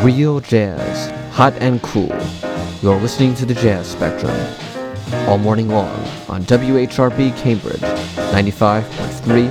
Real jazz, hot and cool. You're listening to the Jazz Spectrum. All morning long on WHRB Cambridge, 95.3